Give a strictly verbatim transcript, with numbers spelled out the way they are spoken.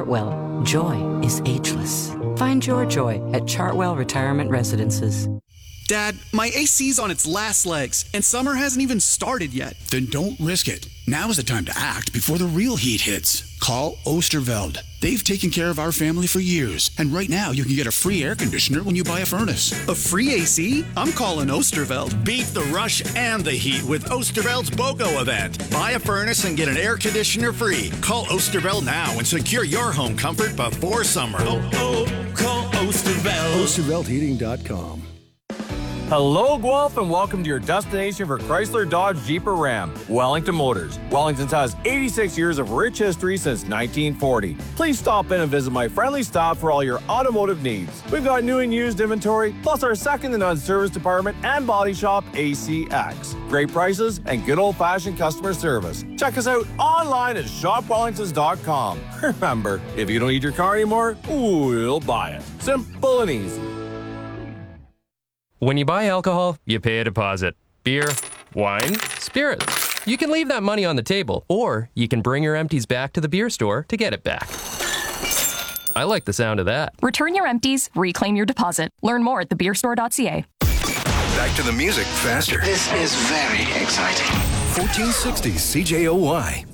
Chartwell, joy is ageless. Find your joy at Chartwell Retirement Residences. Dad, my A C's on its last legs, and summer hasn't even started yet. Then don't risk it. Now is the time to act before the real heat hits. Call Oosterveld. They've taken care of our family for years, and right now you can get a free air conditioner when you buy a furnace. A free A C? I'm calling Oosterveld. Beat the rush and the heat with Oosterveld's BOGO event. Buy a furnace and get an air conditioner free. Call Oosterveld now and secure your home comfort before summer. Oh, oh, call Oosterveld. Oosterveld Heating dot com. Hello, Guelph, and welcome to your destination for Chrysler, Dodge, Jeep, or Ram, Wellington Motors. Wellington has eighty-six years of rich history since nineteen forty. Please stop in and visit my friendly staff for all your automotive needs. We've got new and used inventory, plus our second-to-none service department and body shop, A C X. Great prices and good old-fashioned customer service. Check us out online at shop wellingtons dot com. Remember, if you don't need your car anymore, we'll buy it. Simple and easy. When you buy alcohol, you pay a deposit. Beer, wine, spirits. You can leave that money on the table, or you can bring your empties back to the beer store to get it back. I like the sound of that. Return your empties, reclaim your deposit. Learn more at the beer store dot c a. Back to the music faster. This is very exciting. fourteen sixty C J O Y.